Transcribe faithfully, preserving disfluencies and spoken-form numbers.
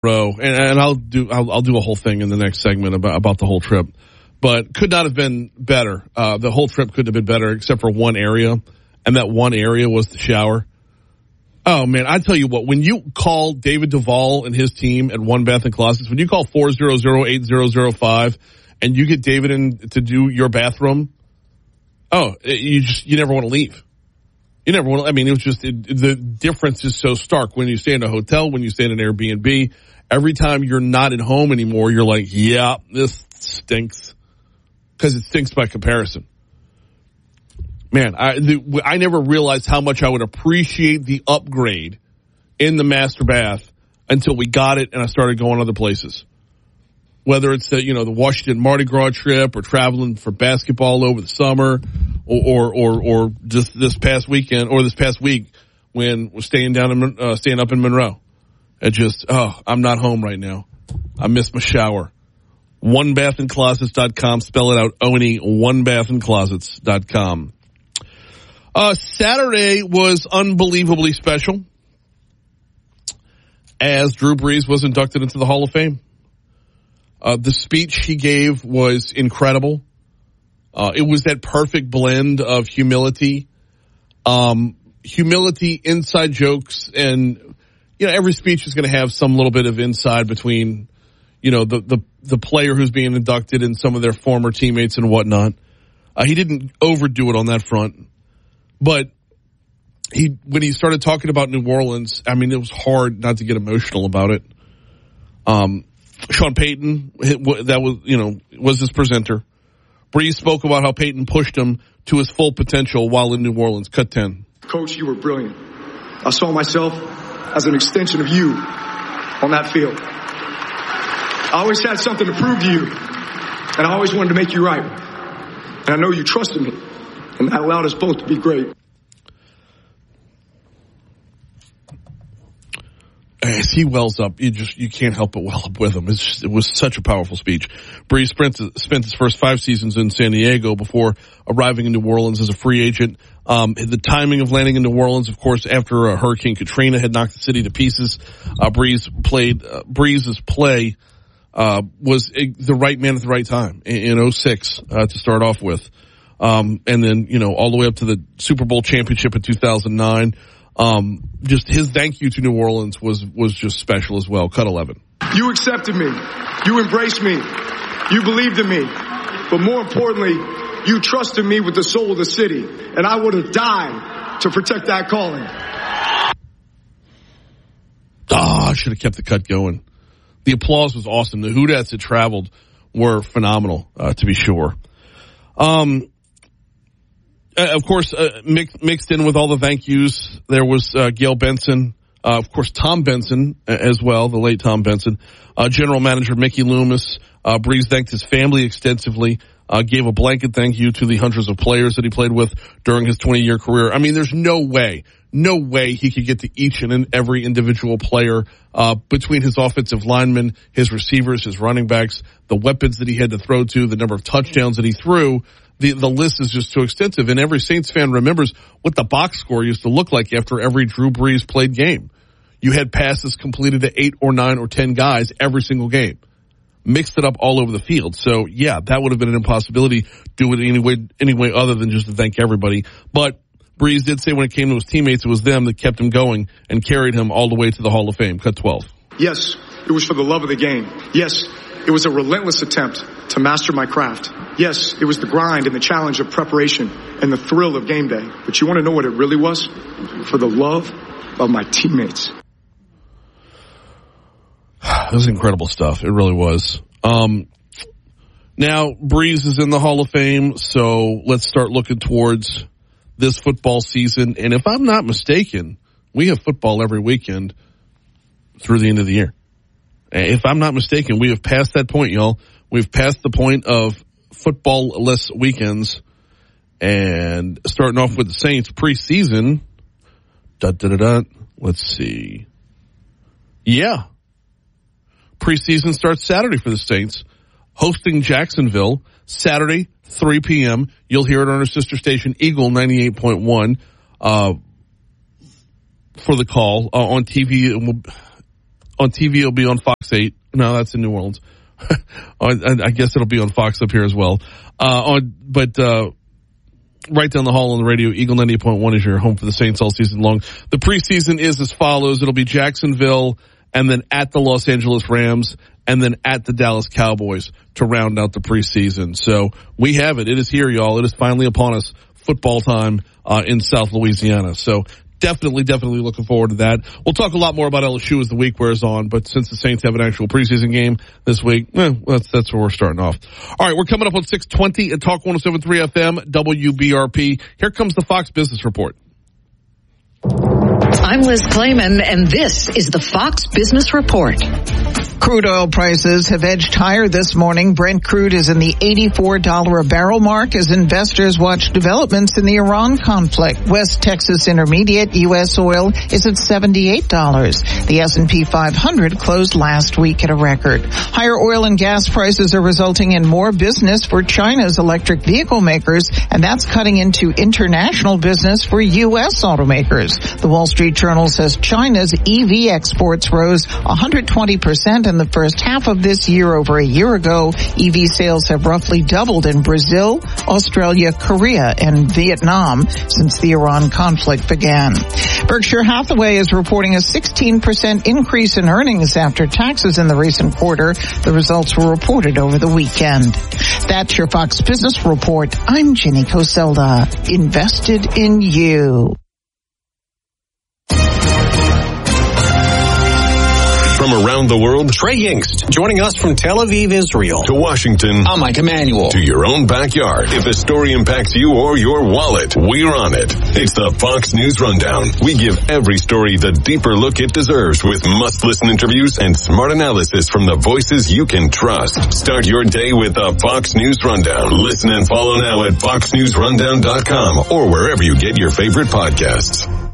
row, and, and I'll do I'll, I'll do a whole thing in the next segment about about the whole trip. But could not have been better. Uh, the whole trip couldn't have been better except for one area, and that one area was the shower. Oh, man, I tell you what, when you call David Duvall and his team at One Bath and Closets, when you call four hundred, eight thousand five and you get David in to do your bathroom, oh, you just you never want to leave. You never want to, I mean, it was just, it, the difference is so stark when you stay in a hotel, when you stay in an Airbnb. Every time you're not at home anymore, you're like, yeah, this stinks. Because it stinks by comparison. Man, I the, I never realized how much I would appreciate the upgrade in the master bath until we got it and I started going other places. Whether it's the, you know, the Washington Mardi Gras trip or traveling for basketball over the summer or, or, or, or just this past weekend or this past week when we're staying down in, uh, staying up in Monroe. It just, oh, I'm not home right now. I miss my shower. one bath and closets dot com. Spell it out, O N E, one bath and closets dot com. Uh, Saturday was unbelievably special as Drew Brees was inducted into the Hall of Fame. Uh, the speech he gave was incredible. Uh, it was that perfect blend of humility, um, humility, inside jokes, and, you know, every speech is going to have some little bit of inside between, you know, the, the, the player who's being inducted and some of their former teammates and whatnot. Uh, he didn't overdo it on that front, but he, when he started talking about New Orleans, I mean, it was hard not to get emotional about it. Um, Sean Payton, that was, you know, was his presenter. Brees spoke about how Payton pushed him to his full potential while in New Orleans. Cut ten. Coach, you were brilliant. I saw myself as an extension of you on that field. I always had something to prove to you, and I always wanted to make you right. And I know you trusted me, and that allowed us both to be great. As he wells up, you just you can't help but well up with him. It's just, it was such a powerful speech. Brees spent, spent his first five seasons in San Diego before arriving in New Orleans as a free agent. Um, the timing of landing in New Orleans, of course, after uh, Hurricane Katrina had knocked the city to pieces, uh, Brees played uh, Brees's play uh, was a, the right man at the right time in, in oh six uh, to start off with, um, and then you know all the way up to the Super Bowl championship in two thousand nine. Um, just his thank you to New Orleans was, was just special as well. Cut eleven. You accepted me. You embraced me. You believed in me. But more importantly, you trusted me with the soul of the city. And I would have died to protect that calling. Ah, oh, I should have kept the cut going. The applause was awesome. The Houdatts that traveled were phenomenal, uh, to be sure. Um, Uh, of course, uh, mix, mixed in with all the thank yous, there was uh, Gail Benson, uh, of course, Tom Benson uh, as well, the late Tom Benson, uh, General Manager Mickey Loomis. Uh, Brees thanked his family extensively, uh, gave a blanket thank you to the hundreds of players that he played with during his twenty-year career. I mean, there's no way, no way he could get to each and every individual player uh, between his offensive linemen, his receivers, his running backs, the weapons that he had to throw to, the number of touchdowns that he threw. The, the list is just too extensive, and every Saints fan remembers what the box score used to look like after every Drew Brees played game. You had passes completed to eight or nine or ten guys every single game. Mixed it up all over the field. So, yeah, that would have been an impossibility. Do it any way, any way other than just to thank everybody. But Brees did say when it came to his teammates, it was them that kept him going and carried him all the way to the Hall of Fame. Cut twelve. Yes, it was for the love of the game. Yes, it was a relentless attempt to master my craft. Yes, it was the grind and the challenge of preparation and the thrill of game day. But you want to know what it really was? For the love of my teammates. It was incredible stuff. It really was. Um, now, Brees is in the Hall of Fame, so let's start looking towards this football season. And if I'm not mistaken, we have football every weekend through the end of the year. If I'm not mistaken, we have passed that point, y'all. We've passed the point of football-less weekends, and starting off with the Saints preseason. Da, da, da, da. Let's see. Yeah. Preseason starts Saturday for the Saints, hosting Jacksonville, Saturday, three p.m. You'll hear it on our sister station, Eagle ninety-eight point one, uh, for the call. Uh, on T V, On T V, it'll be on Fox eight. No, that's in New Orleans. I guess it'll be on Fox up here as well. Uh, on, but, uh, right down the hall on the radio, Eagle ninety-eight point one is your home for the Saints all season long. The preseason is as follows. It'll be Jacksonville and then at the Los Angeles Rams and then at the Dallas Cowboys to round out the preseason. So we have it. It is here, y'all. It is finally upon us. Football time, uh, in South Louisiana. So definitely, definitely looking forward to that. We'll talk a lot more about L S U as the week wears on, but since the Saints have an actual preseason game this week, eh, that's, that's where we're starting off. All right, we're coming up on six twenty at Talk one oh seven point three F M, W B R P. Here comes the Fox Business Report. I'm Liz Clayman, and this is the Fox Business Report. Crude oil prices have edged higher this morning. Brent crude is in the eighty-four dollars a barrel mark as investors watch developments in the Iran conflict. West Texas Intermediate U S oil is at seventy-eight dollars. The S and P five hundred closed last week at a record. Higher oil and gas prices are resulting in more business for China's electric vehicle makers, and that's cutting into international business for U S automakers. The Wall Street Journal says China's E V exports rose one hundred twenty percent in the first half of this year over a year ago. E V sales have roughly doubled in Brazil, Australia, Korea, and Vietnam since the Iran conflict began. Berkshire Hathaway is reporting a sixteen percent increase in earnings after taxes in the recent quarter. The results were reported over the weekend. That's your Fox Business Report. I'm Ginny Coselda. Invested in you. From around the world, Trey Yingst, joining us from Tel Aviv, Israel. To Washington. I'm Mike Emanuel. To your own backyard. If the story impacts you or your wallet, we're on it. It's the Fox News Rundown. We give every story the deeper look it deserves with must-listen interviews and smart analysis from the voices you can trust. Start your day with the Fox News Rundown. Listen and follow now at fox news rundown dot com or wherever you get your favorite podcasts.